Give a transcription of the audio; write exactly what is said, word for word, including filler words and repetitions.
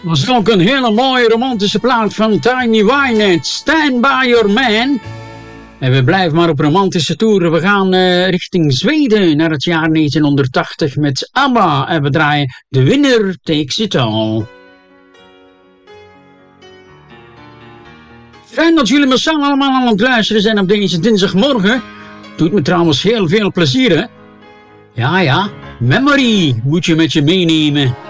Dat is ook een hele mooie romantische plaat van Tiny Wynette. Stand by your man. En we blijven maar op romantische toeren. We gaan uh, richting Zweden naar het jaar negentienhonderdtachtig met ABBA. En we draaien The Winner Takes It All. Fijn dat jullie massaal allemaal aan het luisteren zijn op deze dinsdagmorgen. Doet me trouwens heel veel plezier, hè? Ja, ja. Memory moet je met je meenemen.